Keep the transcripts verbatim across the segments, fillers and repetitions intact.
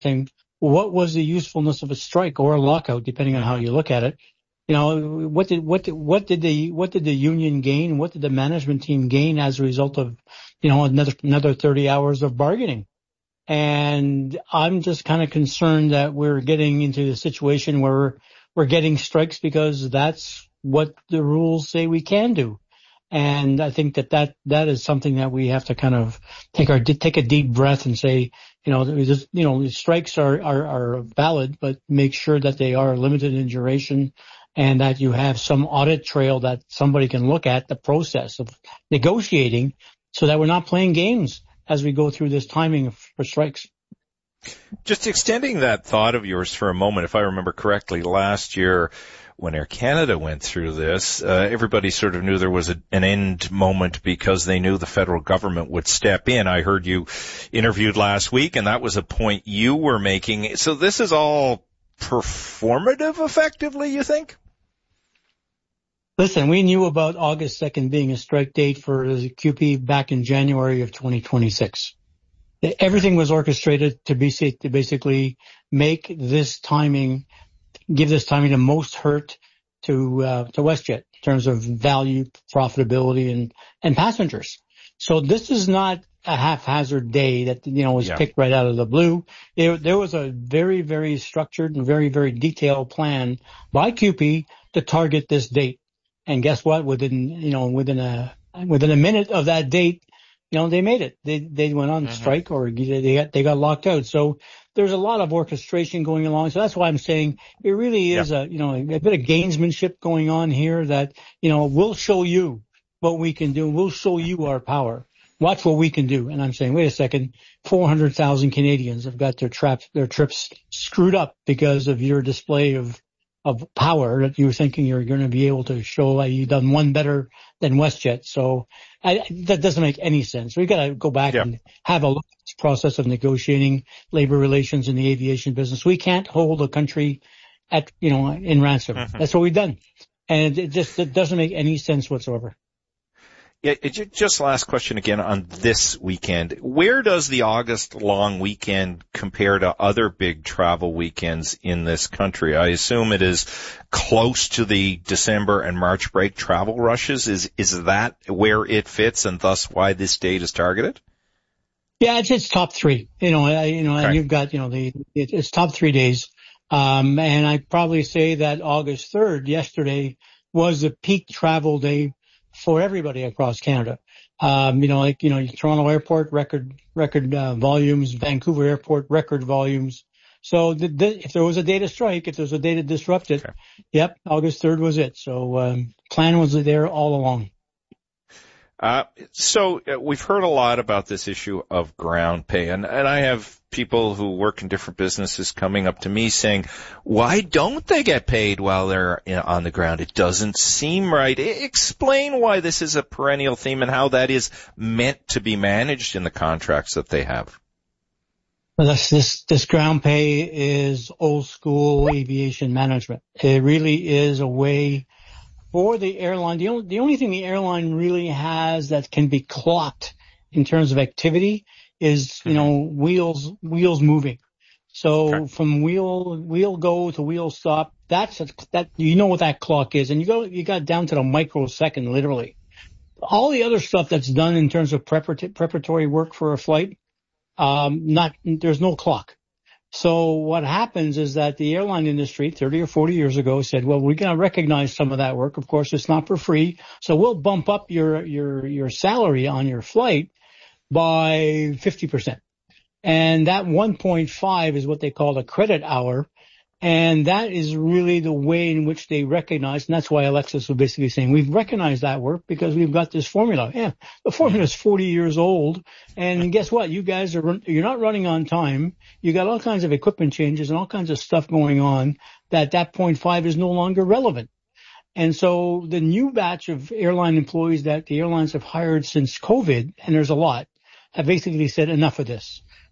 saying, what was the usefulness of a strike or a lockout, depending on how you look at it? You know, what did, what did, what did the, what did the union gain? What did the management team gain as a result of, you know, another, another thirty hours of bargaining? And I'm just kind of concerned that we're getting into a situation where we're, we're getting strikes because that's what the rules say we can do. And I think that that, that is something that we have to kind of take our, take a deep breath and say, you know, just, you know, strikes are, are, are valid, but make sure that they are limited in duration and that you have some audit trail that somebody can look at the process of negotiating so that we're not playing games as we go through this timing for strikes. Just extending that thought of yours for a moment, if I remember correctly, last year when Air Canada went through this, uh, everybody sort of knew there was a, an end moment because they knew the federal government would step in. I heard you interviewed last week, and that was a point you were making. So this is all performative, effectively, you think? Listen, we knew about August second being a strike date for the Q P back in January of twenty twenty-six. Everything was orchestrated to, be, to basically make this timing, give this timing the most hurt to uh, to WestJet in terms of value, profitability, and and passengers. So this is not a haphazard day that, you know, was yeah. picked right out of the blue. There, there was a very, very structured and very, very detailed plan by Q P to target this date. And guess what? Within, you know, within a within a minute of that date, you know, they made it. They they went on mm-hmm. strike or they got they got locked out. So there's a lot of orchestration going along. So that's why I'm saying it really is yeah. a, you know, a bit of gamesmanship going on here that, you know, we'll show you what we can do. We'll show you our power. Watch what we can do. And I'm saying, wait a second, four hundred thousand Canadians have got their traps, their trips screwed up because of your display of of power that you were thinking you're going to be able to show that you've done one better than WestJet. So I, that doesn't make any sense. We've got to go back yeah. and have a look at this process of negotiating labor relations in the aviation business. We can't hold a country at, you know, in ransom. Mm-hmm. That's what we've done. And it just it doesn't make any sense whatsoever. Yeah, it, just last question again on this weekend. Where does the August long weekend compare to other big travel weekends in this country? I assume it is close to the December and March break travel rushes. Is is that where it fits and thus why this date is targeted? Yeah, it's, it's top three. You know, I, you know, okay. and you've got, you know, the it, it's top three days. Um, and I'd probably say that August third, yesterday, was the peak travel day for everybody across Canada. Um, you know, like, you know, Toronto Airport, record, record, uh, volumes, Vancouver Airport, record volumes. So the, the, if there was a data strike, if there was a data disrupted, okay. yep, August third was it. So, um, plan was there all along. Uh, so uh, we've heard a lot about this issue of ground pay, and, and I have people who work in different businesses coming up to me saying, why don't they get paid while they're you know, on the ground? It doesn't seem right. I- explain why this is a perennial theme and how that is meant to be managed in the contracts that they have. Well, this, this, this ground pay is old school aviation management. It really is a way for the airline. The only, the only thing the airline really has that can be clocked in terms of activity is, you know, wheels, wheels moving. So okay. from wheel, wheel go to wheel stop, that's, a, that, you know what that clock is. And you go, you got down to the microsecond, literally. All the other stuff that's done in terms of preparatory, preparatory work for a flight, um, not, there's no clock. So what happens is that the airline industry thirty or forty years ago said, well, we're going to recognize some of that work. Of course, it's not for free. So we'll bump up your, your, your salary on your flight by fifty percent. And that one point five is what they call a credit hour. And that is really the way in which they recognize. And that's why Alexis was basically saying, we've recognized that work because we've got this formula. Yeah, the formula is forty years old. And guess what? You guys are, you're not running on time. You got all kinds of equipment changes and all kinds of stuff going on that that point five is no longer relevant. And so the new batch of airline employees that the airlines have hired since COVID, and there's a lot, have basically said enough of this.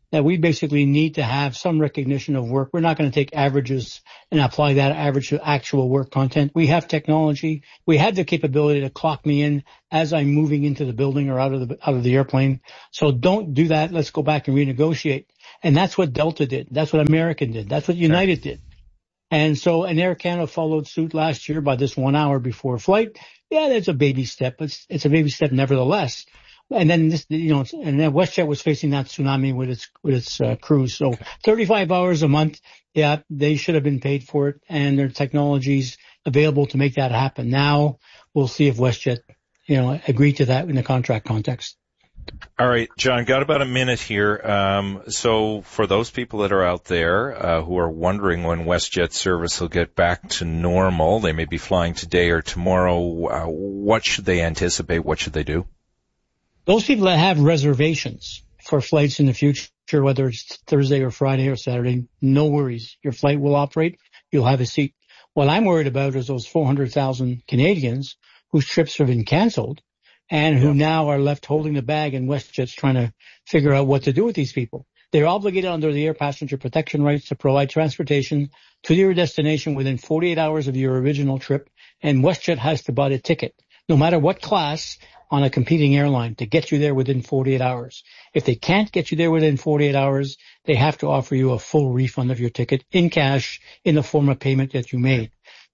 that we basically need to have some recognition of work. We're not going to take averages and apply that average to actual work content. We have technology. We have the capability to clock me in as I'm moving into the building or out of the, out of the airplane. So don't do that. Let's go back and renegotiate. And that's what Delta did. That's what American did. That's what United did. And so, and Air Canada followed suit last year by this one hour before flight. Yeah, that's a baby step. It's, it's a baby step nevertheless. And then this, you know, and then WestJet was facing that tsunami with its, with its, uh, crews. So thirty-five hours a month. Yeah, they should have been paid for it, and their technologies available to make that happen. Now we'll see if WestJet, you know, agree to that in the contract context. All right, John, got about a minute here. Um, so for those people that are out there, uh, who are wondering when WestJet service will get back to normal, they may be flying today or tomorrow. Uh, what should they anticipate? What should they do? Those people that have reservations for flights in the future, whether it's Thursday or Friday or Saturday, no worries. Your flight will operate. You'll have a seat. What I'm worried about is those four hundred thousand Canadians whose trips have been canceled and who yeah. now are left holding the bag, and WestJet's trying to figure out what to do with these people. They're obligated under the air passenger protection rights to provide transportation to your destination within forty-eight hours of your original trip, and WestJet has to buy a ticket, no matter what class, on a competing airline to get you there within forty-eight hours. If they can't get you there within forty-eight hours, they have to offer you a full refund of your ticket in cash in the form of payment that you made.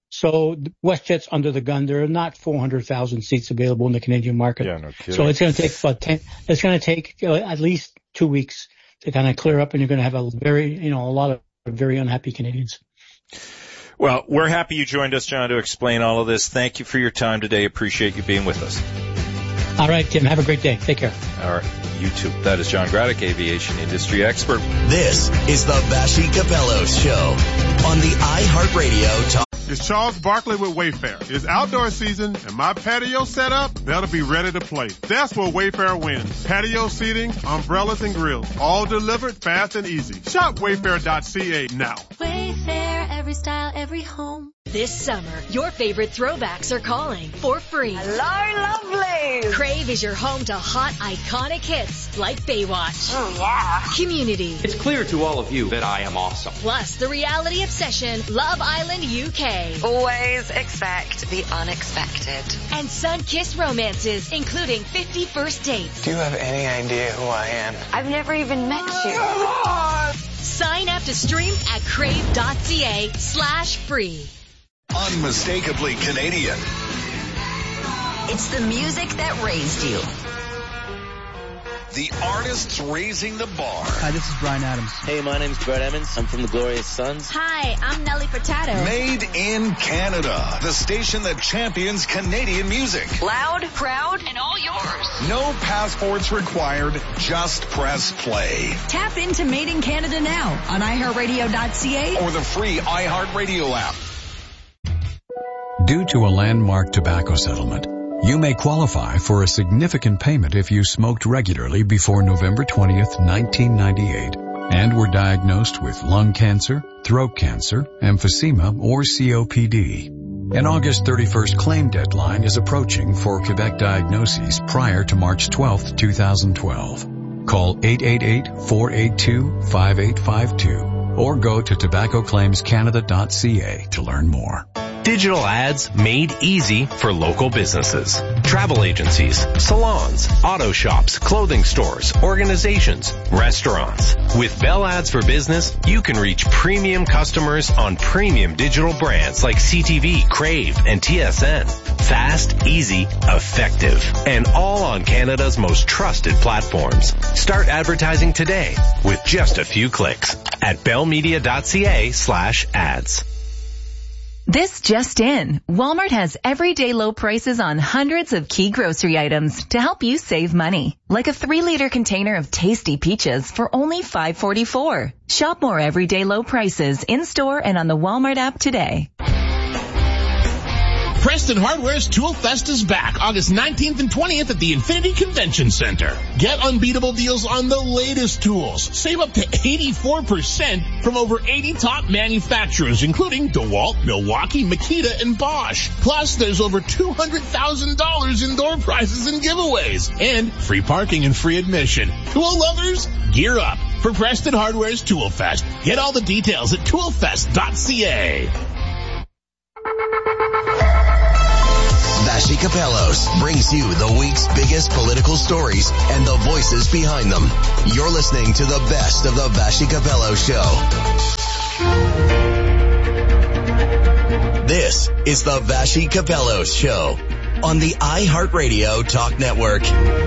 So WestJet's under the gun. There are not four hundred thousand seats available in the Canadian market. Yeah, no kidding. So it's going to take about ten, it's going to take uh, at least two weeks to kind of clear up, and you're going to have a very, you know, a lot of very unhappy Canadians. Well, we're happy you joined us, John, to explain all of this. Thank you for your time today. Appreciate you being with us. All right, Tim. Have a great day. Take care. All right. You too. That is John Graddick, aviation industry expert. This is the Bashi Capello Show on the iHeartRadio Talk. It's Charles Barkley with Wayfair. It's outdoor season, and my patio setup better be ready to play. That's where Wayfair wins. Patio seating, umbrellas, and grills, all delivered fast and easy. Shop wayfair dot c a now. Wayfair, every style, every home. This summer, your favorite throwbacks are calling for free. Hello, lovely! Crave is your home to hot, iconic hits like Baywatch. Oh, yeah. Community. It's clear to all of you that I am awesome. Plus, the reality obsession, Love Island U K. Always expect the unexpected. And sun-kissed romances, including fifty First Dates. Do you have any idea who I am? I've never even met you. Sign up to stream at crave.ca slash free. Unmistakably Canadian. It's the music that raised you. The artists raising the bar. Hi, this is Bryan Adams. Hey, my name's Brett Emmons. I'm from the Glorious Sons. Hi, I'm Nelly Furtado. Made in Canada. The station that champions Canadian music. Loud, proud, and all yours. No passports required. Just press play. Tap into Made in Canada now on i heart radio dot c a or the free iHeartRadio app. Due to a landmark tobacco settlement, you may qualify for a significant payment if you smoked regularly before November twentieth, nineteen ninety-eight, and were diagnosed with lung cancer, throat cancer, emphysema, or C O P D. An August thirty-first claim deadline is approaching for Quebec diagnoses prior to March twelfth, twenty twelve. Call eight eight eight, four eight two, five eight five two or go to tobacco claims canada dot c a to learn more. Digital ads made easy for local businesses. Travel agencies, salons, auto shops, clothing stores, organizations, restaurants. With Bell Ads for Business, you can reach premium customers on premium digital brands like C T V, Crave, and T S N. Fast, easy, effective, and all on Canada's most trusted platforms. Start advertising today with just a few clicks at bellmedia dot c a slash ads. This just in, Walmart has everyday low prices on hundreds of key grocery items to help you save money. Like a three liter container of tasty peaches for only five forty-four. Shop more everyday low prices in store and on the Walmart app today. Preston Hardware's Tool Fest is back August nineteenth and twentieth at the Infinity Convention Center. Get unbeatable deals on the latest tools. Save up to eighty-four percent from over eighty top manufacturers, including DeWalt, Milwaukee, Makita, and Bosch. Plus, there's over two hundred thousand dollars in door prizes and giveaways, and free parking and free admission. Tool lovers, gear up for Preston Hardware's Tool Fest. Get all the details at tool fest dot c a. Vassy Capellos brings you the week's biggest political stories and the voices behind them. You're listening to the best of the Vassy Capellos Show. This is the Vassy Capellos Show on the iHeartRadio Talk Network.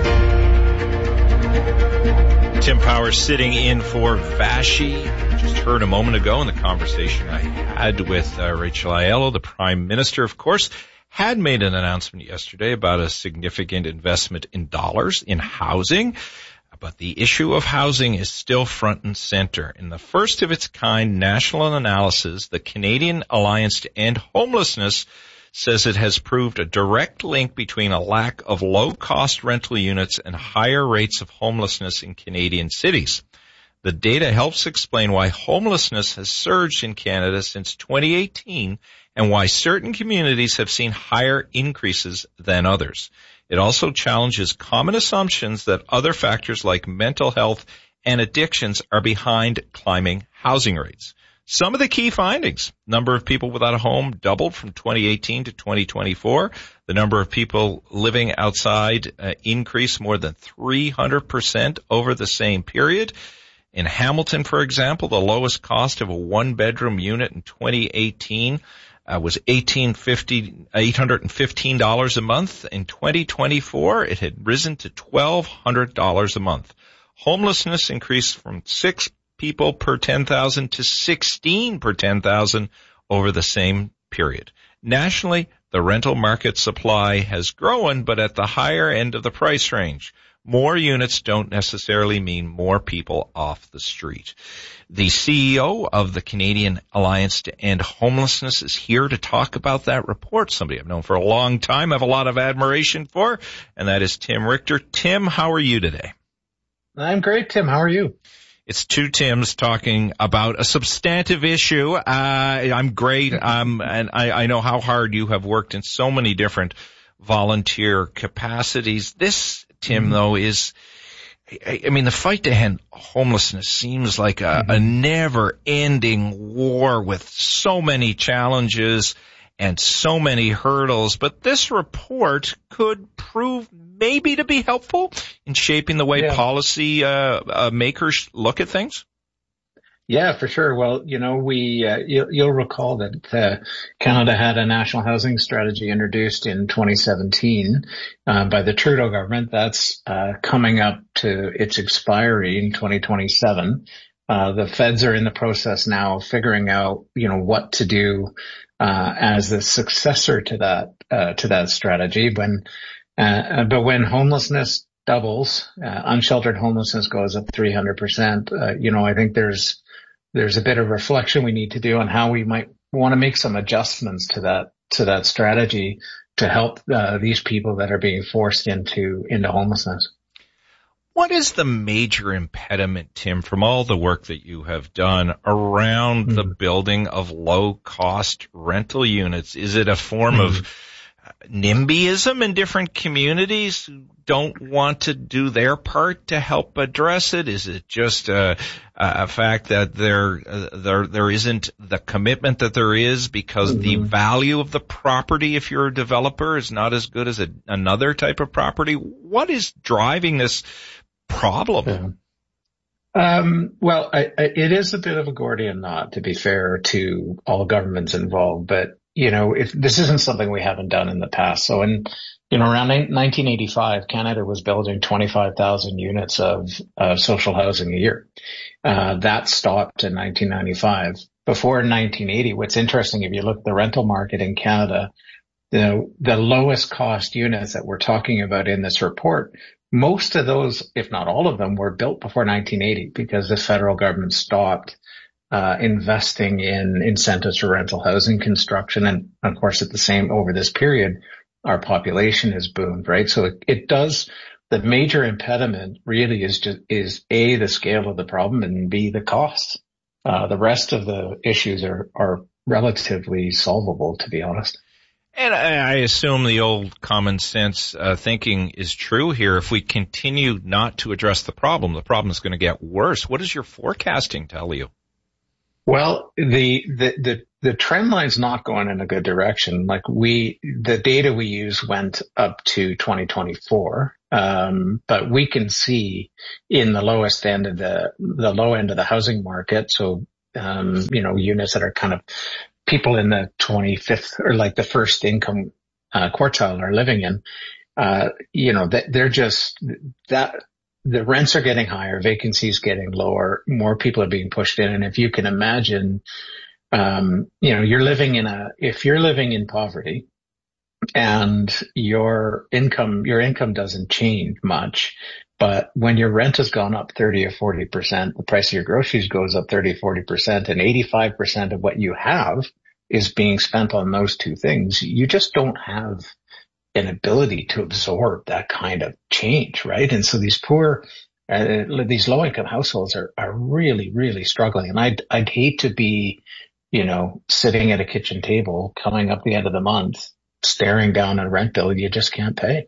Tim Powers sitting in for Vassy. Just heard a moment ago in the conversation I had with uh, Rachel Aiello, the Prime Minister, of course, had made an announcement yesterday about a significant investment in dollars in housing. But the issue of housing is still front and center. In the first of its kind national analysis, the Canadian Alliance to End Homelessness says it has proved a direct link between a lack of low-cost rental units and higher rates of homelessness in Canadian cities. The data helps explain why homelessness has surged in Canada since twenty eighteen and why certain communities have seen higher increases than others. It also challenges common assumptions that other factors like mental health and addictions are behind climbing housing rates. Some of the key findings: number of people without a home doubled from twenty eighteen to twenty twenty-four. The number of people living outside uh, increased more than three hundred percent over the same period. In Hamilton, for example, the lowest cost of a one-bedroom unit in twenty eighteen uh, was eight hundred fifteen dollars a month. In twenty twenty-four, it had risen to twelve hundred dollars a month. Homelessness increased from six people per ten thousand to sixteen per ten thousand over the same period. Nationally, the rental market supply has grown, but at the higher end of the price range. More units don't necessarily mean more people off the street. The C E O of the Canadian Alliance to End Homelessness is here to talk about that report, somebody I've known for a long time, I have a lot of admiration for, and that is Tim Richter. Tim, how are you today? I'm great, Tim. How are you? It's two Tims talking about a substantive issue. Uh, I'm great. Um, and I, I know how hard you have worked in so many different volunteer capacities. This, Tim, mm-hmm. though, is, I, I mean, the fight to end homelessness seems like a, mm-hmm. a never-ending war with so many challenges and so many hurdles. But this report could prove maybe to be helpful in shaping the way yeah. policy uh, uh, makers look at things? Yeah, for sure. Well, you know, we uh, you'll, you'll recall that uh, Canada had a national housing strategy introduced in twenty seventeen uh, by the Trudeau government. That's uh, coming up to its expiry in twenty twenty-seven. Uh, the feds are in the process now of figuring out, you know, what to do uh, as the successor to that uh, to that strategy. When Uh, but when homelessness doubles, uh, unsheltered homelessness goes up three hundred percent, uh, you know, I think there's, there's a bit of reflection we need to do on how we might want to make some adjustments to that, to that strategy to help, uh, these people that are being forced into, into homelessness. What is the major impediment, Tim, from all the work that you have done around mm-hmm. the building of low-cost rental units? Is it a form mm-hmm. of NIMBYism in different communities who don't want to do their part to help address it? Is it just a, a fact that there, uh, there, there isn't the commitment that there is because mm-hmm. the value of the property, if you're a developer, is not as good as a, another type of property? What is driving this problem? Yeah. Um, well, I, I, it is a bit of a Gordian knot, to be fair to all governments involved, but you know, if this isn't something we haven't done in the past. So in, you know, around nineteen eighty-five, Canada was building twenty-five thousand units of, of social housing a year. Uh, that stopped in nineteen ninety-five. Before nineteen eighty, what's interesting, if you look at the rental market in Canada, the, the lowest cost units that we're talking about in this report, most of those, if not all of them, were built before nineteen eighty because the federal government stopped Uh, investing in incentives for rental housing construction. And of course, at the same, over this period, our population has boomed, right? So it, it does, the major impediment really is just, is A, the scale of the problem, and B, the cost. Uh, the rest of the issues are, are relatively solvable, to be honest. And I assume the old common sense uh, thinking is true here. If we continue not to address the problem, the problem is going to get worse. What does your forecasting tell you? Well, the, the, the, the trend line's not going in a good direction. Like we, the data we use went up to twenty twenty-four. Um, but we can see in the lowest end of the, the low end of the housing market. So, um, you know, units that are kind of people in the twenty-fifth or like the first income, uh, quartile are living in, uh, you know, they're just that the rents are getting higher, vacancies getting lower, more people are being pushed in. And if you can imagine, um, you know, you're living in a, if you're living in poverty and your income, your income doesn't change much, but when your rent has gone up thirty or forty percent, the price of your groceries goes up thirty, forty percent, and eighty-five percent of what you have is being spent on those two things. You just don't have an ability to absorb that kind of change, right? And so these poor, uh, these low income households are, are really, really struggling. And I'd, I'd hate to be, you know, sitting at a kitchen table coming up the end of the month, staring down a rent bill you just can't pay.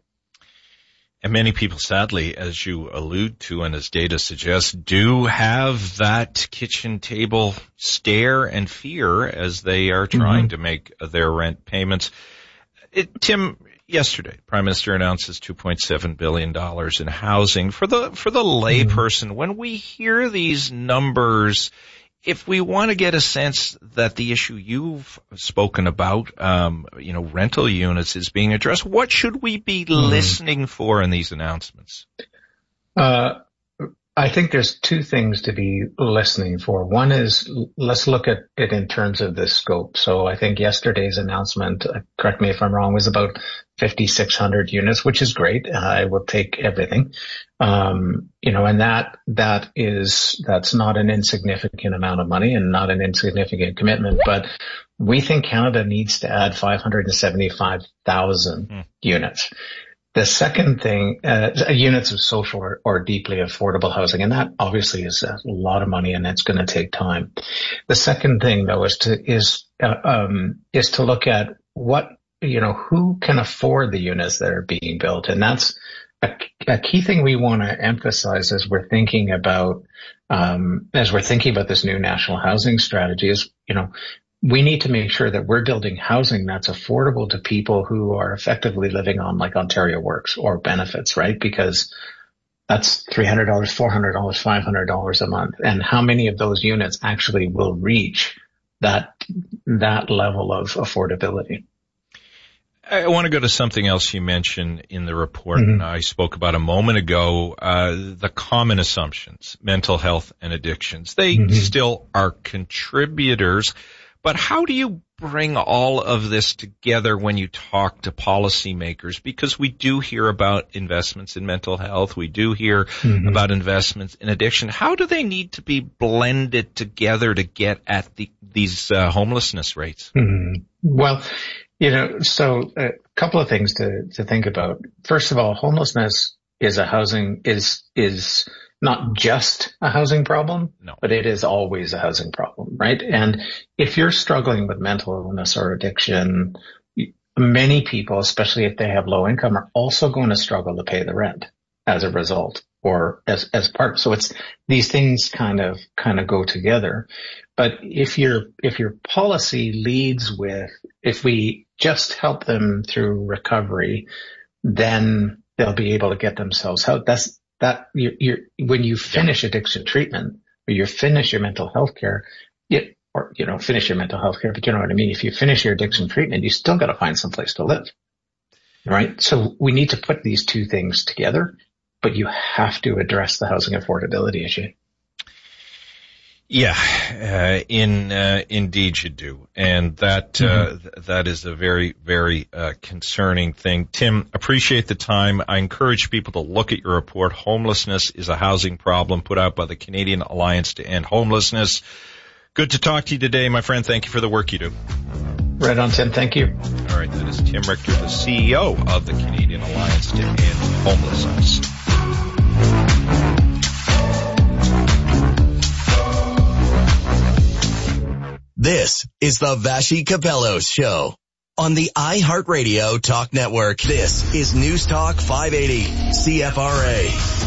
And many people, sadly, as you allude to and as data suggests, do have that kitchen table stare and fear as they are trying mm-hmm. to make their rent payments. It, Tim, yesterday, Prime Minister announces two point seven billion dollars in housing. For the, for the layperson, mm-hmm. when we hear these numbers, if we want to get a sense that the issue you've spoken about, um, you know, rental units is being addressed, what should we be mm. listening for in these announcements? Uh, I think there's two things to be listening for. One is let's look at it in terms of the scope. So I think yesterday's announcement, uh, correct me if I'm wrong, was about fifty-six hundred units, which is great. Uh, I will take everything. Um, you know, and that, that is, that's not an insignificant amount of money and not an insignificant commitment, but we think Canada needs to add five hundred seventy-five thousand mm. units. The second thing, uh, units of social or, or deeply affordable housing, and that obviously is a lot of money and it's going to take time. The second thing though is to, is, uh, um, is to look at what, you know, who can afford the units that are being built. And that's a, a key thing we want to emphasize as we're thinking about, um, as we're thinking about this new national housing strategy is, you know, we need to make sure that we're building housing that's affordable to people who are effectively living on like Ontario Works or benefits, right? Because that's three hundred dollars, four hundred dollars, five hundred dollars a month. And how many of those units actually will reach that, that level of affordability? I want to go to something else you mentioned in the report, mm-hmm. and I spoke about a moment ago, uh, the common assumptions, mental health and addictions. They mm-hmm. still are contributors. But how do you bring all of this together when you talk to policymakers? Because we do hear about investments in mental health. We do hear mm-hmm. about investments in addiction. How do they need to be blended together to get at the, these uh, homelessness rates? Mm-hmm. Well, you know, so a couple of things to, to think about. First of all, homelessness is a housing, is, is not just a housing problem, no. but it is always a housing problem, right? And if you're struggling with mental illness or addiction, many people, especially if they have low income, are also going to struggle to pay the rent as a result or as, as part. So it's, these things kind of, kind of go together. But if your, if your policy leads with, if we just help them through recovery, then they'll be able to get themselves out. That's, that you're, you're, when you finish addiction treatment or you finish your mental health care, you, or, you know, finish your mental health care, but you know what I mean? If you finish your addiction treatment, you still got to find some place to live, right? So we need to put these two things together, but you have to address the housing affordability issue. Yeah, uh, in, uh, indeed you do. And that, mm-hmm. uh, th- that is a very, very, uh, concerning thing. Tim, appreciate the time. I encourage people to look at your report. Homelessness is a housing problem put out by the Canadian Alliance to End Homelessness. Good to talk to you today, my friend. Thank you for the work you do. Right on, Tim. Thank you. All right. That is Tim Richter, the C E O of the Canadian Alliance to End Homelessness. This is the Vassy Kapelos Show. on the iHeartRadio Talk Network. This is News Talk five eighty C F R A.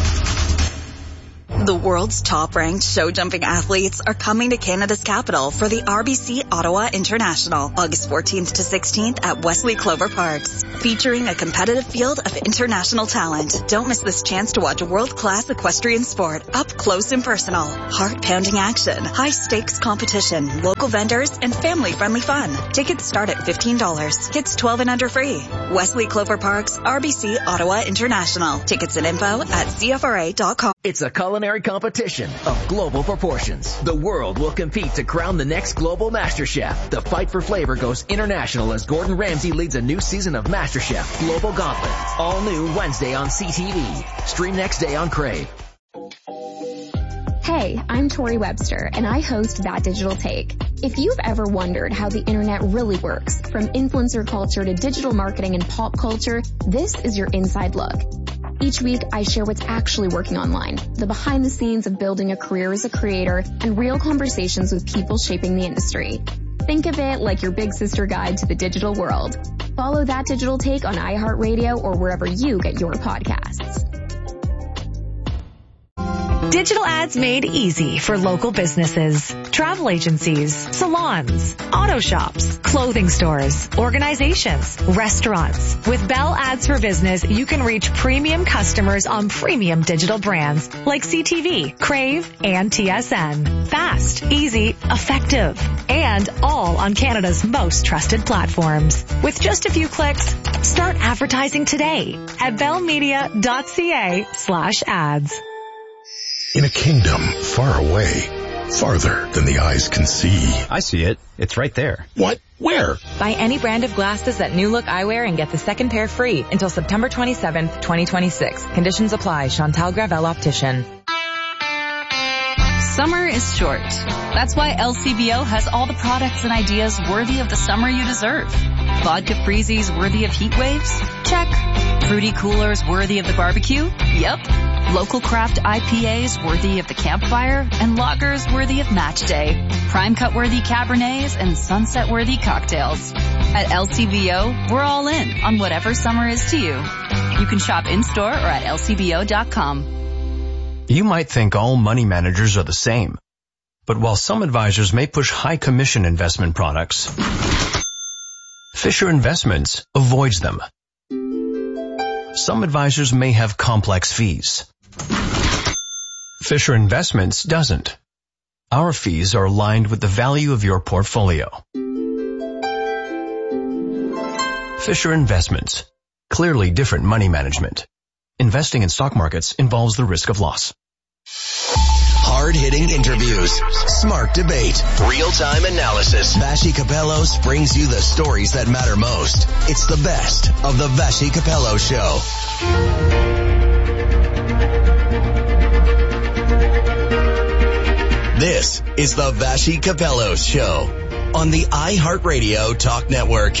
The world's top-ranked show-jumping athletes are coming to Canada's capital for the R B C Ottawa International, August fourteenth to sixteenth at Wesley Clover Parks, featuring a competitive field of international talent. Don't miss this chance to watch world-class equestrian sport up close and personal. Heart-pounding action, high-stakes competition, local vendors, and family-friendly fun. Tickets start at fifteen dollars. Kids twelve and under free. Wesley Clover Parks, R B C Ottawa International. Tickets and info at C F R A dot com. It's a culinary competition of global proportions. The world will compete to crown the next global MasterChef. The fight for flavor goes international as Gordon Ramsay leads a new season of MasterChef Global Gauntlet. All new Wednesday on C T V. Stream next day on Crave. Hey, I'm Tori Webster, and I host That Digital Take. If you've ever wondered how the internet really works, from influencer culture to digital marketing and pop culture, this is your inside look. Each week, I share what's actually working online, the behind the scenes of building a career as a creator, and real conversations with people shaping the industry. Think of it like your big sister guide to the digital world. Follow That Digital Take on iHeartRadio or wherever you get your podcasts. Digital ads made easy for local businesses, travel agencies, salons, auto shops, clothing stores, organizations, restaurants. With Bell Ads for Business, you can reach premium customers on premium digital brands like C T V, Crave, and T S N. Fast, easy, effective, and all on Canada's most trusted platforms. With just a few clicks, start advertising today at bellmedia.ca slash ads. In a kingdom far away, farther than the eyes can see. I see it. It's right there. What? Where? Buy any brand of glasses at New Look Eyewear and get the second pair free until September twenty-seventh, twenty twenty-six. Conditions apply. Chantal Gravel Optician. Summer is short. That's why L C B O has all the products and ideas worthy of the summer you deserve. Vodka freezies worthy of heat waves? Check. Fruity coolers worthy of the barbecue? Yep. Local craft I P As worthy of the campfire, and lagers worthy of match day. Prime cut worthy Cabernets and sunset worthy cocktails. At L C B O, we're all in on whatever summer is to you. You can shop in-store or at L C B O dot com. You might think all money managers are the same. But while some advisors may push high commission investment products, Fisher Investments avoids them. Some advisors may have complex fees. Fisher Investments doesn't. Our fees are aligned with the value of your portfolio. Fisher Investments. Clearly different money management. Investing in stock markets involves the risk of loss. Hard-hitting interviews, smart debate, real-time analysis. Vassy Kapelos brings you the stories that matter most. It's the best of the Vassy Kapelos Show. This is the Vassy Kapelos Show on the iHeartRadio Talk Network.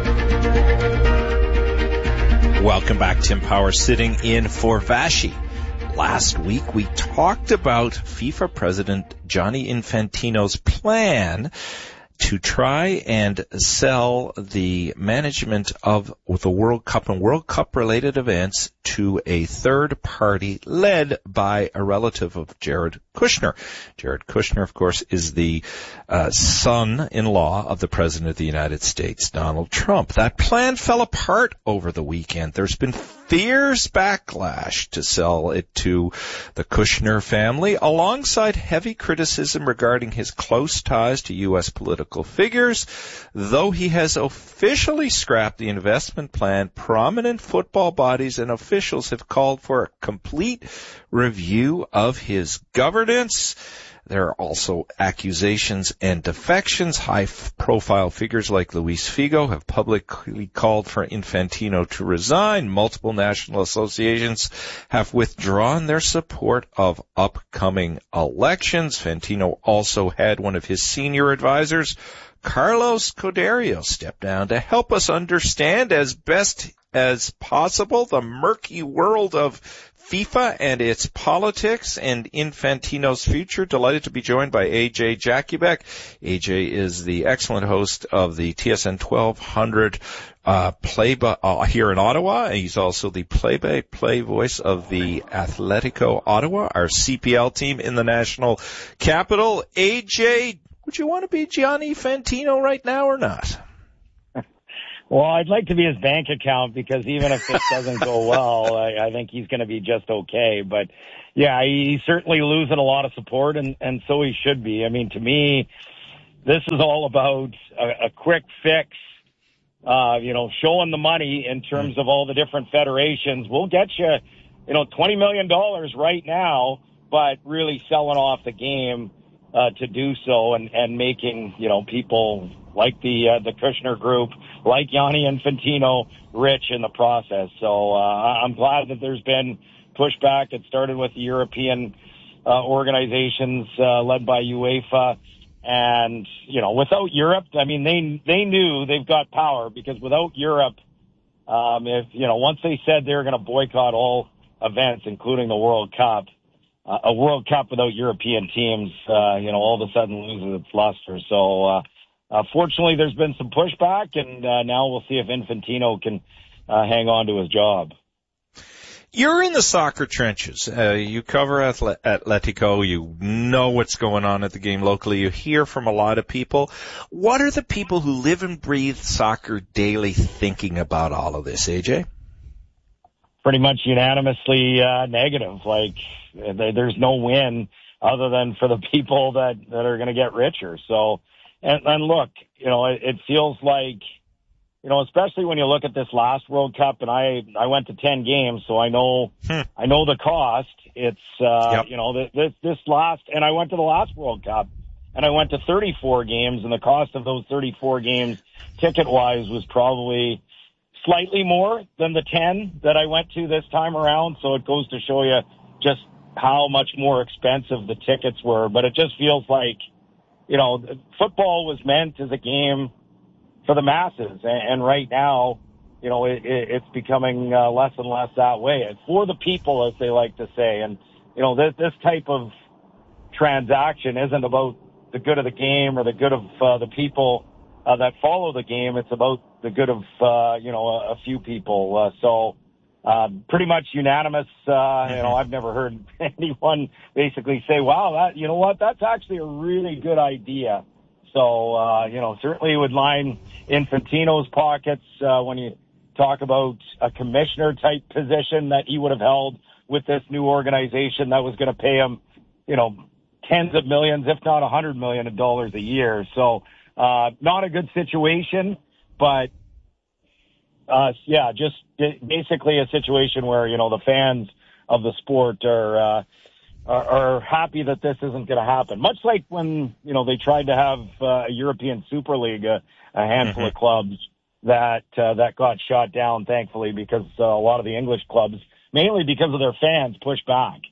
Welcome back. Tim Power sitting in for Vassy. Last week we talked about FIFA President Gianni Infantino's plan to try and sell the management of the World Cup and World Cup related events to a third party led by a relative of Jared Kushner. Jared Kushner, of course, is the uh, son-in-law of the President of the United States, Donald Trump. That plan fell apart over the weekend. There's been fierce backlash to sell it to the Kushner family, alongside heavy criticism regarding his close ties to U S political figures. Though he has officially scrapped the investment plan, prominent football bodies and officials have called for a complete review of his governance. There are also accusations and defections. High-profile figures like Luis Figo have publicly called for Infantino to resign. Multiple national associations have withdrawn their support of upcoming elections. Infantino also had one of his senior advisors, Carlos Cordeiro, step down to help us understand as best as possible the murky world of FIFA and its politics and Infantino's future. Delighted to be joined by A J Jakubek. A J is the excellent host of the T S N twelve hundred uh, play by, uh, here in Ottawa. He's also the play-by-play voice of the Atletico Ottawa, our C P L team in the national capital. A J, would you want to be Gianni Infantino right now or not? Well, I'd like to be his bank account because even if this doesn't go well, I, I think he's going to be just okay. But, yeah, he's certainly losing a lot of support, and, and so he should be. I mean, to me, this is all about a, a quick fix, uh, you know, showing the money in terms of all the different federations. We'll get you, you know, twenty million dollars right now, but really selling off the game uh, to do so and, and making, you know, people like the uh, the Kushner Group, like Gianni Infantino, rich in the process. So uh, I'm glad that there's been pushback. It started with the European uh, organizations uh, led by UEFA. And, you know, without Europe, I mean, they they knew they've got power because without Europe, um, if, you know, once they said they were going to boycott all events, including the World Cup, uh, a World Cup without European teams, uh, you know, all of a sudden loses its luster. So, uh, Uh, fortunately, there's been some pushback, and uh, now we'll see if Infantino can uh, hang on to his job. You're in the soccer trenches. Uh, you cover Atlet- Atletico. You know what's going on at the game locally. You hear from a lot of people. What are the people who live and breathe soccer daily thinking about all of this, A J? Pretty much unanimously uh, negative. Like, there's no win other than for the people that, that are going to get richer. So, And, and look, you know, it, it feels like, you know, especially when you look at this last World Cup, and I, I went to ten games, so I know, hmm. I know the cost. It's, uh, yep. you know, this, this last, and I went to the last World Cup, and I went to thirty-four games, and the cost of those thirty-four games, ticket-wise, was probably slightly more than the ten that I went to this time around, so it goes to show you just how much more expensive the tickets were, but it just feels like, you know, football was meant as a game for the masses, and right now, you know, it, it's becoming uh, less and less that way. It's for the people, as they like to say, and, you know, this, this type of transaction isn't about the good of the game or the good of uh, the people uh, that follow the game. It's about the good of, uh, you know, a, a few people. Uh, so, Uh, pretty much unanimous. Uh, you know, I've never heard anyone basically say, wow, that, you know what, that's actually a really good idea. So, uh, you know, certainly it would line Infantino's pockets, uh, when you talk about a commissioner type position that he would have held with this new organization that was going to pay him, you know, tens of millions, if not a hundred million of dollars a year. So, uh, not a good situation, but Uh, yeah, just basically a situation where, you know, the fans of the sport are, uh, are, are happy that this isn't going to happen. Much like when, you know, they tried to have uh, a European Super League, a, a handful mm-hmm. of clubs that, uh, that got shot down, thankfully, because uh, a lot of the English clubs, mainly because of their fans, pushed back.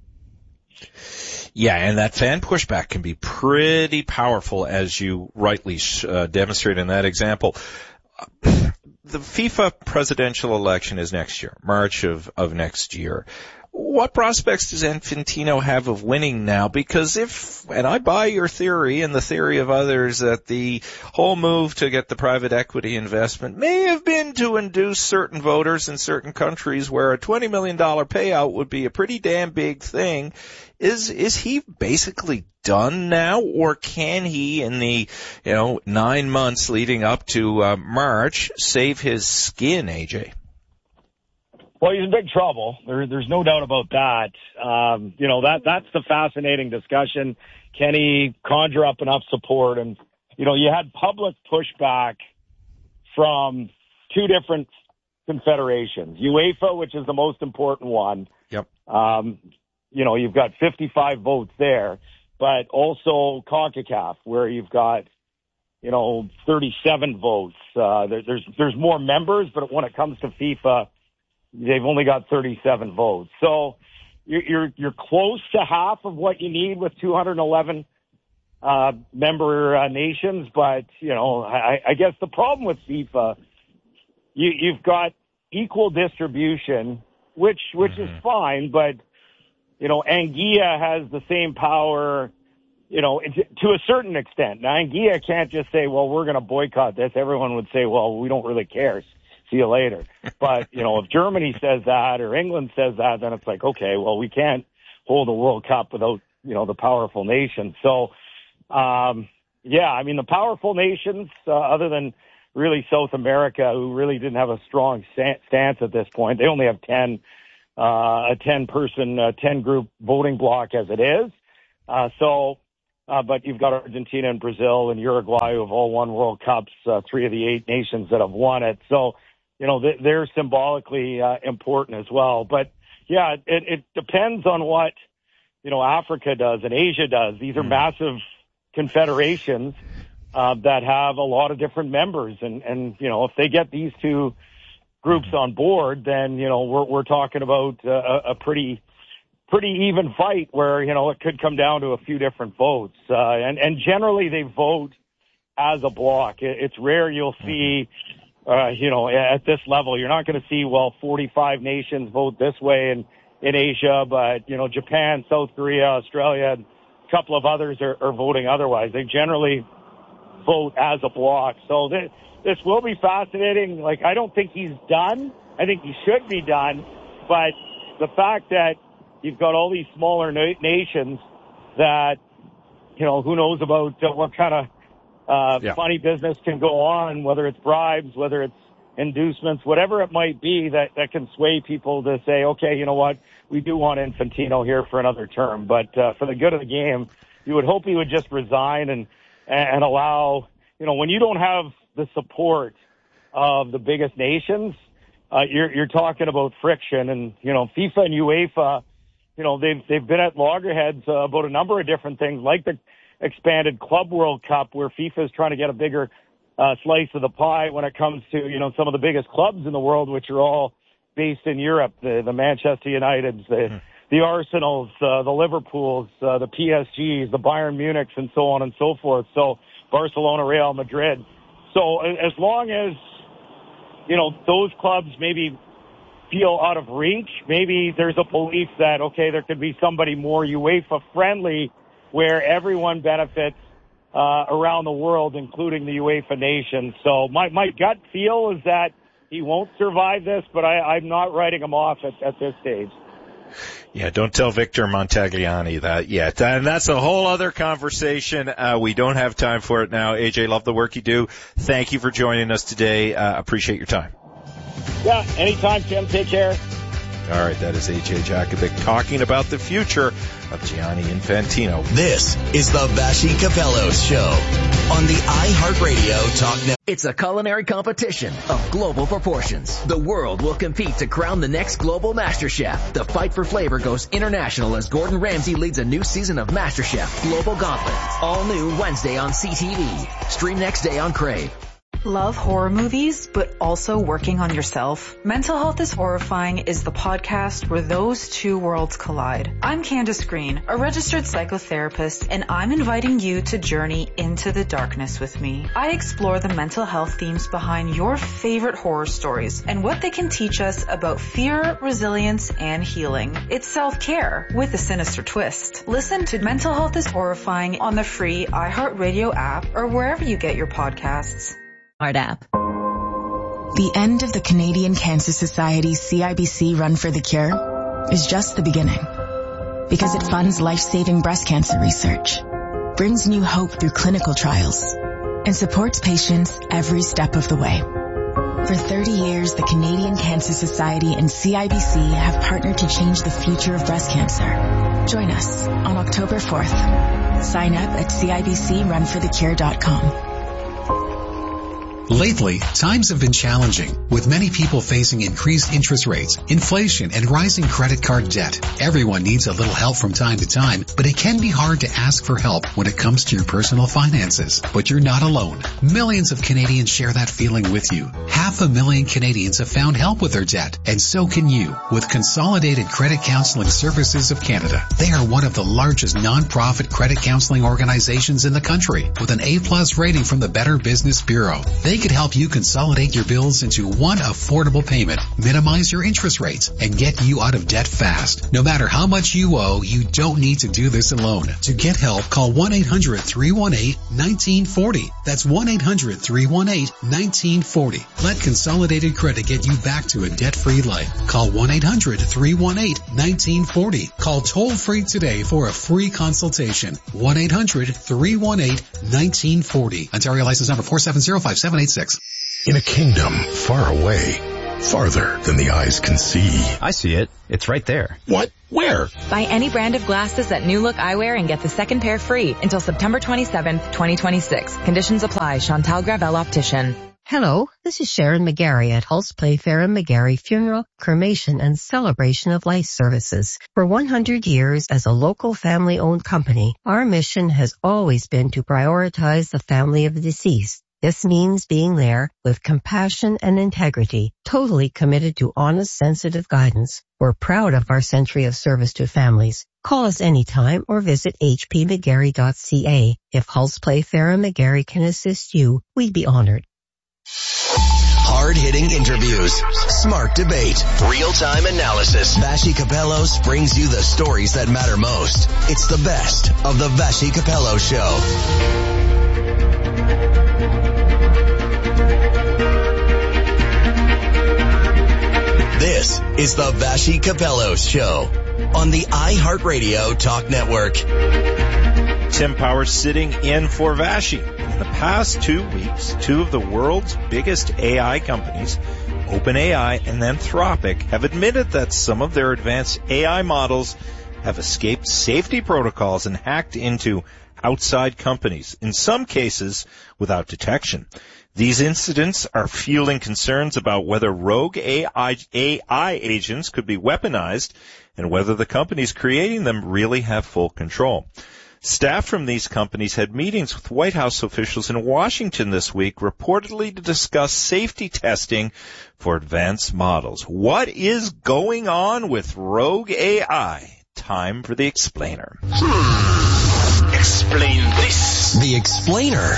Yeah, and that fan pushback can be pretty powerful, as you rightly uh, demonstrate in that example. The FIFA presidential election is next year, March of, of next year. What prospects does Infantino have of winning now? Because if, and I buy your theory and the theory of others, that the whole move to get the private equity investment may have been to induce certain voters in certain countries where a twenty million dollars payout would be a pretty damn big thing. Is, is he basically done now, or can he, in the, you know, nine months leading up to uh, March, save his skin, A J? Well, he's in big trouble. There, there's no doubt about that. Um, you know, that that's the fascinating discussion. Can he conjure up enough support? And, you know, you had public pushback from two different confederations. UEFA, which is the most important one. Yep. Um, you know, you've got fifty-five votes there, but also CONCACAF, where you've got, you know, thirty-seven votes. Uh, there, there's, there's more members, but when it comes to FIFA, they've only got thirty-seven votes. So you're, you're, you're close to half of what you need with two hundred eleven uh, member uh, nations. But, you know, I, I guess the problem with FIFA, you, you've got equal distribution which which mm-hmm. is fine, but, you know, Anguilla has the same power, you know, to a certain extent. Now, Anguilla can't just say, well, we're going to boycott this. Everyone would say, well, we don't really care. See you later. But, you know, if Germany says that or England says that, then it's like, okay, well, we can't hold a World Cup without, you know, the powerful nations. So, um, yeah, I mean, the powerful nations, uh, other than really South America, who really didn't have a strong stance at this point, they only have ten, uh, a ten person, uh, ten group voting bloc as it is. Uh, so, uh, but you've got Argentina and Brazil and Uruguay who have all won World Cups, uh, three of the eight nations that have won it. So, you know, they're symbolically uh, important as well. But, yeah, it, it depends on what, you know, Africa does and Asia does. These are mm. massive confederations uh, that have a lot of different members. And, and, you know, if they get these two groups on board, then, you know, we're, we're talking about uh, a, a pretty pretty even fight where, you know, it could come down to a few different votes. Uh, and, and generally they vote as a bloc. It, it's rare you'll see... Uh, you know, at this level, you're not going to see, well, forty-five nations vote this way in, in Asia, but, you know, Japan, South Korea, Australia, and a couple of others are, are voting otherwise. They generally vote as a bloc. So this, this will be fascinating. Like, I don't think he's done. I think he should be done. But the fact that you've got all these smaller na- nations that, you know, who knows about uh, what kind of Uh, yeah. funny business can go on, whether it's bribes, whether it's inducements, whatever it might be that, that can sway people to say, okay, you know what, we do want Infantino here for another term. But uh, for the good of the game, you would hope he would just resign and, and allow, you know, when you don't have the support of the biggest nations, uh, you're, you're talking about friction. And, you know, FIFA and UEFA, you know, they've, they've been at loggerheads uh, about a number of different things, like the expanded Club World Cup, where FIFA is trying to get a bigger uh, slice of the pie when it comes to, you know, some of the biggest clubs in the world, which are all based in Europe, the, the Manchester Uniteds, the, mm. the Arsenals, uh, the Liverpools, uh, the P S Gs, the Bayern Munichs, and so on and so forth. So Barcelona, Real Madrid. So as long as, you know, those clubs maybe feel out of reach, maybe there's a belief that, okay, there could be somebody more UEFA friendly where everyone benefits uh, around the world, including the UEFA nations. So my, my gut feel is that he won't survive this, but I, I'm not writing him off at, at this stage. Yeah, don't tell Victor Montagliani that yet. And that's a whole other conversation. Uh, we don't have time for it now. A J, love the work you do. Thank you for joining us today. Uh, appreciate your time. Yeah, anytime, Tim. Take care. All right, that is A J Jakovic talking about the future of Gianni Infantino. This is the Vassy Kapelos Show on the iHeartRadio Talk Network. It's a culinary competition of global proportions. The world will compete to crown the next global MasterChef. The fight for flavor goes international as Gordon Ramsay leads a new season of MasterChef Global Gauntlet. All new Wednesday on C T V. Stream next day on Crave. Love horror movies, but also working on yourself? Mental Health is Horrifying is the podcast where those two worlds collide. I'm Candace Green, a registered psychotherapist, and I'm inviting you to journey into the darkness with me. I explore the mental health themes behind your favorite horror stories and what they can teach us about fear, resilience, and healing. It's self-care with a sinister twist. Listen to Mental Health is Horrifying on the free iHeartRadio app or wherever you get your podcasts. Heart app. The end of the Canadian Cancer Society's C I B C Run for the Cure is just the beginning, because it funds life-saving breast cancer research, brings new hope through clinical trials, and supports patients every step of the way. For thirty years, the Canadian Cancer Society and C I B C have partnered to change the future of breast cancer. Join us on October fourth. Sign up at C I B C run for the cure dot com. Lately, times have been challenging, with many people facing increased interest rates, inflation, and rising credit card debt. Everyone needs a little help from time to time, but it can be hard to ask for help when it comes to your personal finances. But you're not alone. Millions of Canadians share that feeling with you. Half a million Canadians have found help with their debt, and so can you, with Consolidated Credit Counseling Services of Canada. They are one of the largest non-profit credit counseling organizations in the country, with an A plus rating from the Better Business Bureau. They could help you consolidate your bills into one affordable payment, minimize your interest rates, and get you out of debt fast. No matter how much you owe, you don't need to do this alone. To get help, call one eight hundred three one eight one nine four zero. That's one eight hundred three one eight one nine four zero. Let Consolidated Credit get you back to a debt-free life. Call one eight hundred three one eight one nine four zero. Call toll-free today for a free consultation. one eight hundred three one eight one nine four zero. Ontario license number four seven zero five seven eight six. In a kingdom far away, farther than the eyes can see. I see it. It's right there. What? Where? Buy any brand of glasses at New Look Eyewear and get the second pair free until September twenty-seventh, twenty twenty-six. Conditions apply. Chantal Gravel Optician. Hello, this is Sharon McGarry at Hulse Playfair and McGarry Funeral, Cremation, and Celebration of Life Services. For one hundred years as a local family-owned company, our mission has always been to prioritize the family of the deceased. This means being there with compassion and integrity, totally committed to honest, sensitive guidance. We're proud of our century of service to families. Call us anytime or visit h p mcgarry dot c a. If Hulse Playfair and McGarry can assist you, we'd be honored. Hard-hitting interviews, smart debate, real-time analysis. Vassy Kapelos brings you the stories that matter most. It's the best of the Vassy Kapelos Show. This is the Vassy Kapelos Show on the iHeartRadio Talk Network. Tim Powers sitting in for Vassy. In the past two weeks, two of the world's biggest A I companies, OpenAI and Anthropic, have admitted that some of their advanced A I models have escaped safety protocols and hacked into outside companies, in some cases without detection. These incidents are fueling concerns about whether rogue A I, A I agents could be weaponized and whether the companies creating them really have full control. Staff from these companies had meetings with White House officials in Washington this week, reportedly to discuss safety testing for advanced models. What is going on with rogue A I? Time for the explainer. Hmm. Explain this. The explainer.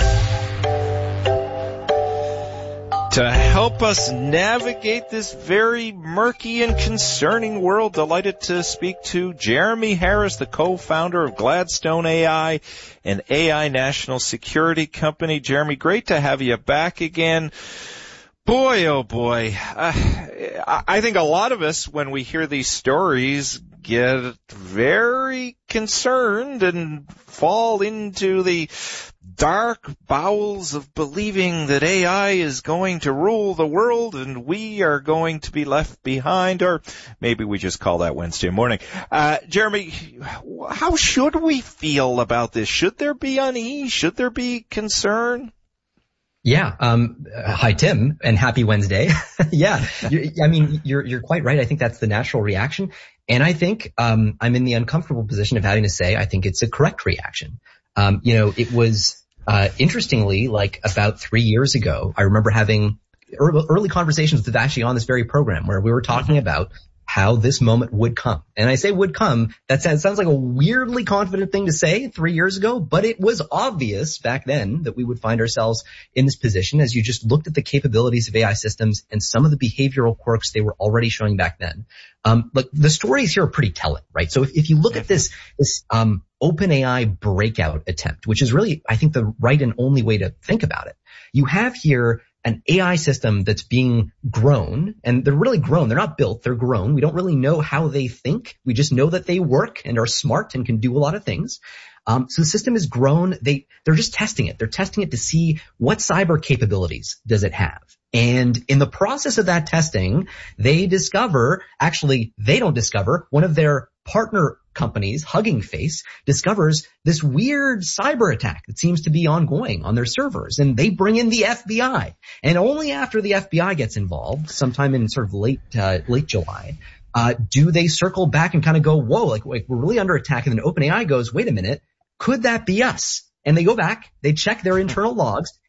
To help us navigate this very murky and concerning world, delighted to speak to Jeremy Harris, the co-founder of Gladstone A I, an A I national security company. Jeremy, great to have you back again. Boy, oh boy, uh, I think a lot of us, when we hear these stories, get very concerned and fall into the dark bowels of believing that A I is going to rule the world and we are going to be left behind, or maybe we just call that Wednesday morning. Uh, Jeremy, how should we feel about this? Should there be unease? Should there be concern? Yeah. Um, hi, Tim, and happy Wednesday. yeah. I mean, you're, you're quite right. I think that's the natural reaction. And I think, um, I'm in the uncomfortable position of having to say, I think it's a correct reaction. Um, you know, it was, uh, interestingly, like about three years ago, I remember having early, early conversations with Vassy on this very program where we were talking about how this moment would come. And I say would come, that sounds, sounds like a weirdly confident thing to say three years ago, but it was obvious back then that we would find ourselves in this position as you just looked at the capabilities of A I systems and some of the behavioral quirks they were already showing back then. Um, like the stories here are pretty telling, right? So if, if you look at this, this, um, OpenAI breakout attempt, which is really, I think, the right and only way to think about it, you have here an A I system that's being grown, and they're really grown. They're not built, they're grown. We don't really know how they think. We just know that they work and are smart and can do a lot of things. Um, so the system is grown. They, they're just testing it. They're testing it to see what cyber capabilities does it have. And in the process of that testing, they discover, actually, they don't discover, one of their partner companies, Hugging Face, discovers this weird cyber attack that seems to be ongoing on their servers. And they bring in the F B I. And only after the F B I gets involved, sometime in sort of late, uh, late July, uh, do they circle back and kind of go, whoa, like, like we're really under attack. And then OpenAI goes, wait a minute, could that be us? And they go back, they check their internal logs,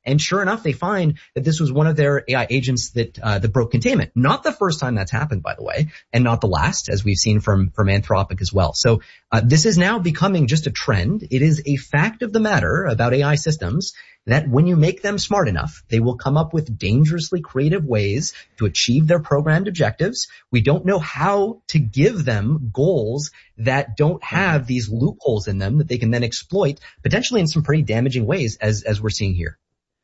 And sure enough, they find that this was one of their A I agents that, uh, that broke containment. Not the first time that's happened, by the way, and not the last, as we've seen from, from Anthropic as well. So, uh, this is now becoming just a trend. It is a fact of the matter about A I systems that when you make them smart enough, they will come up with dangerously creative ways to achieve their programmed objectives. We don't know how to give them goals that don't have these loopholes in them that they can then exploit, potentially in some pretty damaging ways, as as we're seeing here.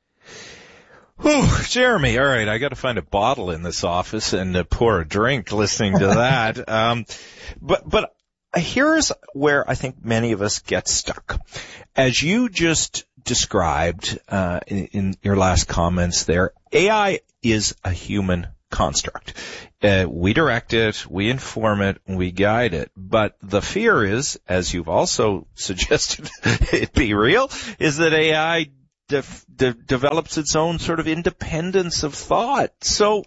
Whew, Jeremy, all right, I got to find a bottle in this office and uh, pour a drink listening to that. um, but but here's where I think many of us get stuck. As you just described uh, in, in your last comments there, A I is a human construct. Uh, we direct it, we inform it, we guide it. But the fear is, as you've also suggested it be real, is that A I de- de- develops its own sort of independence of thought. So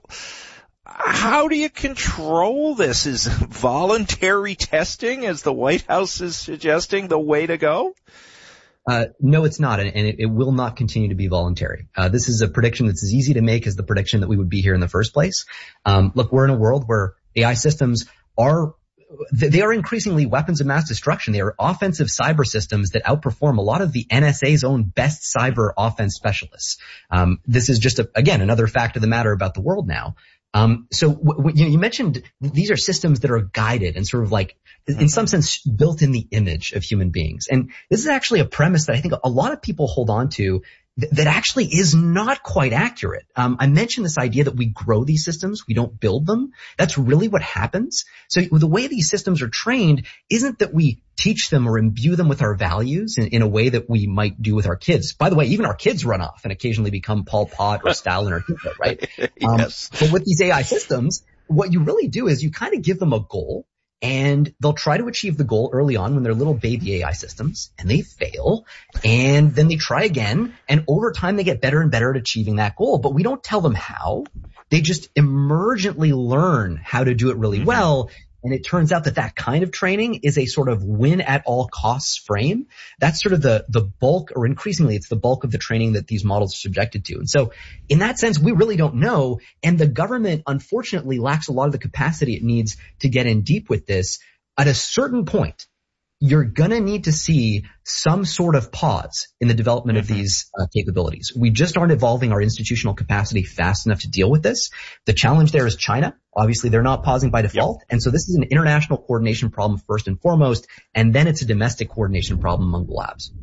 how do you control this? Is voluntary testing, as the White House is suggesting, the way to go? Uh, no, it's not, and, and it, it will not continue to be voluntary. Uh, this is a prediction that's as easy to make as the prediction that we would be here in the first place. Um, look, we're in a world where A I systems are, they are increasingly weapons of mass destruction. They are offensive cyber systems that outperform a lot of the N S A's own best cyber offense specialists. Um, this is just, a, again, another fact of the matter about the world now. Um, so w- w- you mentioned these are systems that are guided and sort of like, in some sense, built in the image of human beings. And this is actually a premise that I think a lot of people hold on to th- that actually is not quite accurate. Um, I mentioned this idea that we grow these systems, we don't build them. That's really what happens. So the way these systems are trained isn't that we teach them or imbue them with our values in, in a way that we might do with our kids. By the way, even our kids run off and occasionally become Pol Pot or Stalin or Hitler, right? Yes. Um, but with these A I systems, what you really do is you kind of give them a goal, and they'll try to achieve the goal early on when they're little baby A I systems, and they fail, and then they try again, and over time they get better and better at achieving that goal. But we don't tell them how. They just emergently learn how to do it really well. And it turns out that that kind of training is a sort of win at all costs frame. That's sort of the, the bulk, or increasingly it's the bulk of the training that these models are subjected to. And so in that sense, we really don't know. And the government, unfortunately, lacks a lot of the capacity it needs to get in deep with this. At a certain point, you're gonna need to see some sort of pause in the development mm-hmm. of these uh, capabilities. We just aren't evolving our institutional capacity fast enough to deal with this. The challenge there is China. Obviously, they're not pausing by default. Yep. And so this is an international coordination problem first and foremost, and then it's a domestic coordination problem among the labs.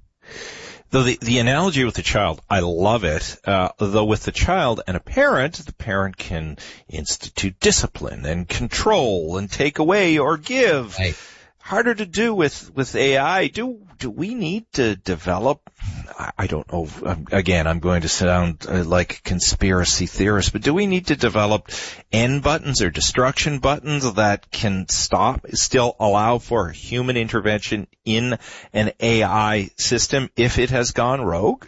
Though the, the analogy with the child, I love it. Uh, though with the child and a parent, the parent can institute discipline and control and take away or give. Right. Harder to do with, with A I. Do, do we need to develop, I, I don't know, um, again, I'm going to sound uh, like a conspiracy theorist, but do we need to develop end buttons or destruction buttons that can stop, still allow for human intervention in an A I system if it has gone rogue?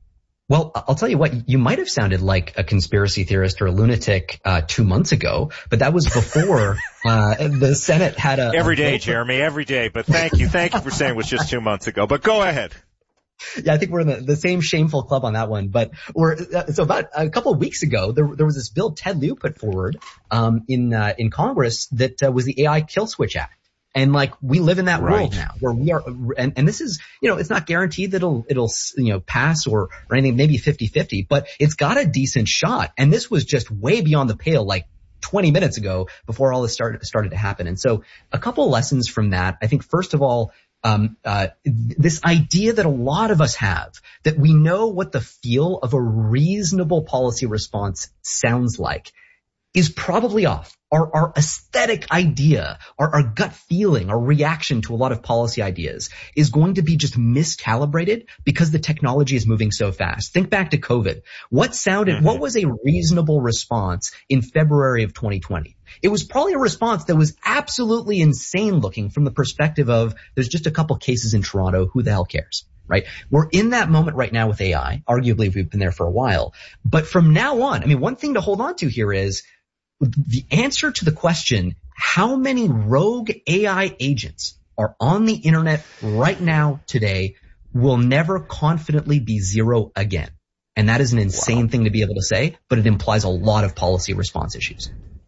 Well, I'll tell you what, you might have sounded like a conspiracy theorist or a lunatic uh two months ago, but that was before uh the Senate had a... Every a day, Jeremy, every day. But thank you. Thank you for saying it was just two months ago. But go ahead. Yeah, I think we're in the, the same shameful club on that one. But we're, uh, so about a couple of weeks ago, there, there was this bill Ted Lieu put forward um in uh, in Congress that uh, was the A I Kill Switch Act. And like, we live in that right. world now where we are, and, and this is, you know, it's not guaranteed that it'll, it'll, you know, pass or, or anything, maybe fifty-fifty, but it's got a decent shot. And this was just way beyond the pale, like twenty minutes ago before all this started, started to happen. And so a couple of lessons from that. I think first of all, um, uh, this idea that a lot of us have, that we know what the feel of a reasonable policy response sounds like, is probably off. Our, our aesthetic idea, our, our gut feeling, our reaction to a lot of policy ideas is going to be just miscalibrated because the technology is moving so fast. Think back to COVID. What sounded, mm-hmm. what was a reasonable response in February of twenty twenty? It was probably a response that was absolutely insane looking from the perspective of there's just a couple cases in Toronto. Who the hell cares? Right? We're in that moment right now with A I. Arguably, we've been there for a while. But from now on, I mean, one thing to hold on to here is the answer to the question, how many rogue A I agents are on the internet right now today, will never confidently be zero again. And that is an insane wow. thing to be able to say, but it implies a lot of policy response issues.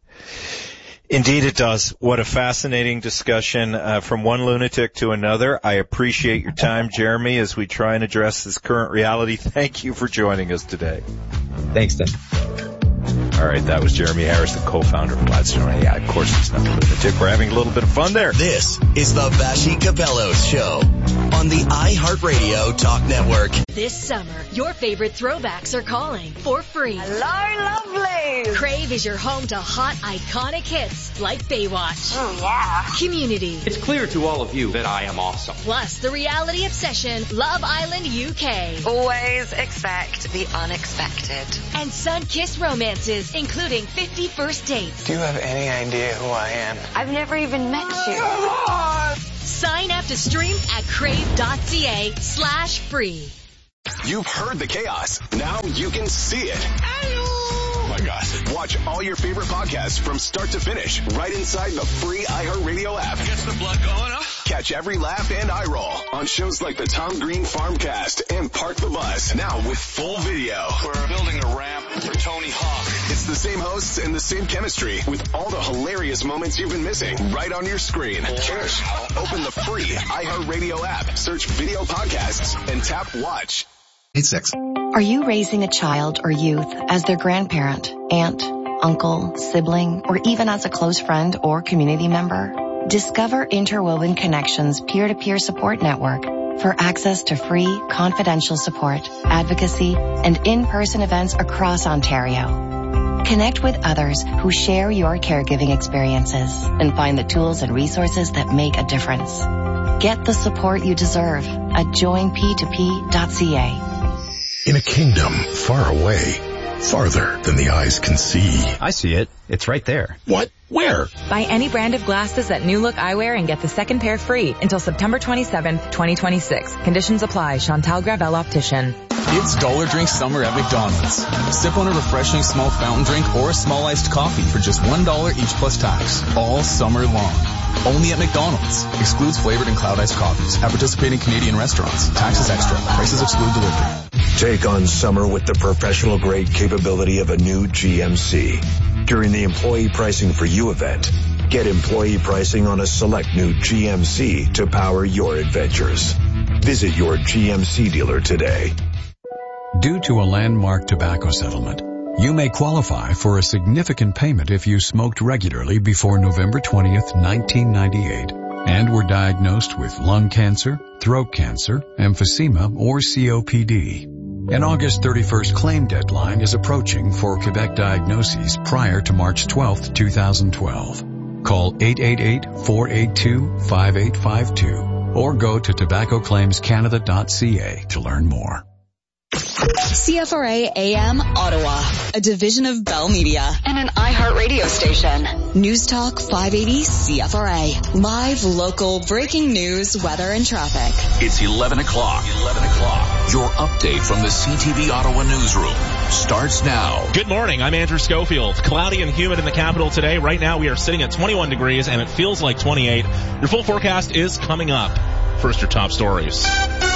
Indeed it does. What a fascinating discussion uh, from one lunatic to another. I appreciate your time, Jeremy, as we try and address this current reality. Thank you for joining us today. Thanks, Tim. All right, that was Jeremy Harrison, co-founder of Gladstone. Yeah, of course he's not a lunatic. We're having a little bit of fun there. This is the Vassy Capellos Show on the iHeartRadio Talk Network. This summer, your favorite throwbacks are calling for free. Hello, lovely. Crave is your home to hot, iconic hits like Baywatch. Oh, yeah. Community. It's clear to all of you that I am awesome. Plus, the reality obsession, Love Island U K. Always expect the unexpected. And sun-kissed romances, including fifty First Dates. Do you have any idea who I am? I've never even met you. Sign up to stream at crave.ca slash free. You've heard the chaos. Now you can see it. Oh my gosh. Watch all your favorite podcasts from start to finish right inside the free iHeartRadio app. Gets the blood going, huh? Catch every laugh and eye roll on shows like the Tom Green Farmcast and Park the Bus. Now with full video. We're building a ramp for Tony Hawk. It's the same hosts and the same chemistry with all the hilarious moments you've been missing right on your screen. Cheers. Open the free iHeartRadio app, search video podcasts, and tap watch. It's six. Are you raising a child or youth as their grandparent, aunt, uncle, sibling, or even as a close friend or community member? Discover Interwoven Connections peer-to-peer support network for access to free, confidential support, advocacy, and in-person events across Ontario. Connect with others who share your caregiving experiences and find the tools and resources that make a difference. Get the support you deserve at join p two p dot c a. In a kingdom far away, farther than the eyes can see. I see it. It's right there. What? Where? Buy any brand of glasses at New Look Eyewear and get the second pair free until September twenty-seventh, twenty twenty-six. Conditions apply. Chantal Gravel Optician. It's Dollar Drink Summer at McDonald's. Sip on a refreshing small fountain drink or a small iced coffee for just one dollar each plus tax. All summer long. Only at McDonald's. Excludes flavored and cloud iced coffees. At participating Canadian restaurants. Taxes extra. Prices exclude delivery. Take on summer with the professional grade capability of a new G M C. During the Employee Pricing for You event, get employee pricing on a select new G M C to power your adventures. Visit your G M C dealer today. Due to a landmark tobacco settlement, you may qualify for a significant payment if you smoked regularly before November twentieth, nineteen ninety-eight, and were diagnosed with lung cancer, throat cancer, emphysema, or C O P D. An August thirty-first claim deadline is approaching for Quebec diagnoses prior to March twelfth, twenty twelve. Call eight eight eight, four eight two, five eight five two or go to tobacco claims canada dot c a to learn more. C F R A A M Ottawa, a division of Bell Media and an iHeartRadio station. News Talk five eighty C F R A. Live, local, breaking news, weather, and traffic. It's eleven o'clock. eleven o'clock. Your update from the C T V Ottawa newsroom starts now. Good morning. I'm Andrew Schofield. Cloudy and humid in the capital today. Right now we are sitting at twenty-one degrees and it feels like twenty-eight. Your full forecast is coming up. First, your top stories.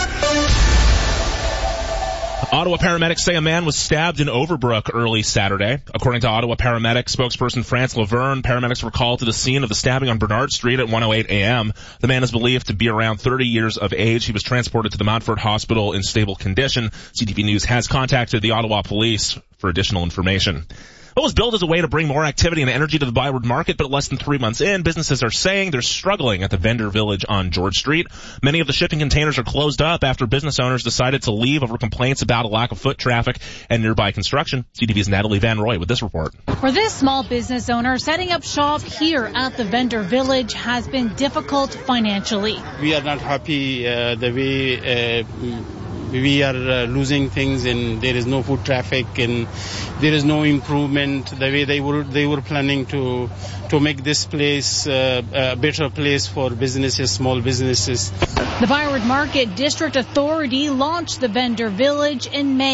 Ottawa paramedics say a man was stabbed in Overbrook early Saturday. According to Ottawa paramedic spokesperson France Laverne, paramedics were called to the scene of the stabbing on Bernard Street at one oh eight a.m. The man is believed to be around thirty years of age. He was transported to the Montfort Hospital in stable condition. C T V News has contacted the Ottawa police for additional information. What was billed as a way to bring more activity and energy to the Byward Market, but less than three months in, businesses are saying they're struggling at the vendor village on George Street. Many of the shipping containers are closed up after business owners decided to leave over complaints about a lack of foot traffic and nearby construction. C T V's Natalie Van Roy with this report. For this small business owner, setting up shop here at the vendor village has been difficult financially. We are not happy uh, the way uh, we are uh, losing things, and there is no foot traffic, and there is no improvement the way they were they were planning to to make this place uh, a better place for businesses, small businesses. The Byward Market District Authority launched the vendor village in May.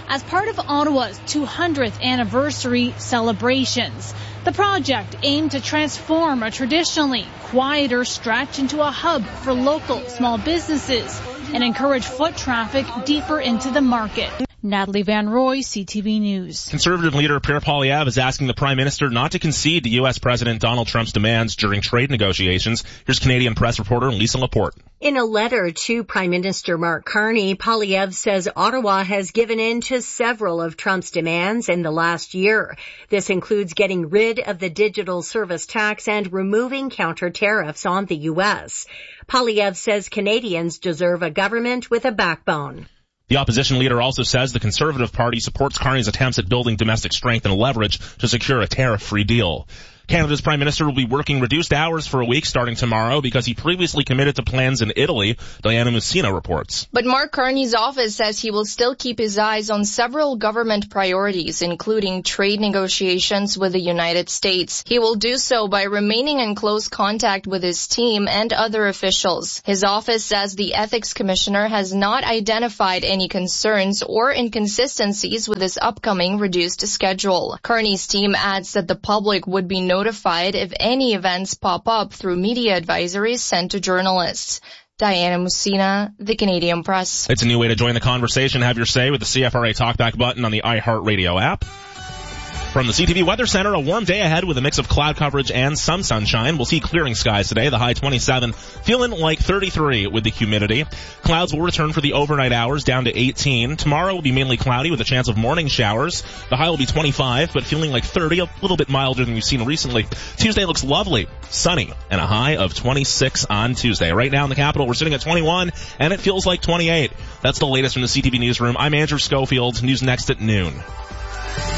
as part of Ottawa's two hundredth anniversary celebrations. The project aimed to transform a traditionally quieter stretch into a hub for local small businesses and encourage foot traffic deeper into the market. Natalie Van Roy, C T V News. Conservative leader Pierre Poilievre is asking the Prime Minister not to concede to U S President Donald Trump's demands during trade negotiations. Here's Canadian press reporter Lisa Laporte. In a letter to Prime Minister Mark Carney, Poilievre says Ottawa has given in to several of Trump's demands in the last year. This includes getting rid of the digital service tax and removing counter tariffs on the U S. Poilievre says Canadians deserve a government with a backbone. The opposition leader also says the Conservative Party supports Carney's attempts at building domestic strength and leverage to secure a tariff-free deal. Canada's Prime Minister will be working reduced hours for a week starting tomorrow because he previously committed to plans in Italy. Diana Musina reports. But Mark Carney's office says he will still keep his eyes on several government priorities, including trade negotiations with the United States. He will do so by remaining in close contact with his team and other officials. His office says the Ethics Commissioner has not identified any concerns or inconsistencies with his upcoming reduced schedule. Carney's team adds that the public would be notified if any events pop up through media advisories sent to journalists. Diana Musina, The Canadian Press. It's a new way to join the conversation. Have your say with the C F R A Talkback button on the iHeartRadio app. From the C T V Weather Center, a warm day ahead with a mix of cloud coverage and some sunshine. We'll see clearing skies today, the high twenty-seven, feeling like thirty-three with the humidity. Clouds will return for the overnight hours down to eighteen. Tomorrow will be mainly cloudy with a chance of morning showers. The high will be twenty-five, but feeling like thirty, a little bit milder than we've seen recently. Tuesday looks lovely, sunny, and a high of twenty-six on Tuesday. Right now in the capital, we're sitting at twenty-one, and it feels like twenty-eight. That's the latest from the C T V Newsroom. I'm Andrew Schofield. News next at noon.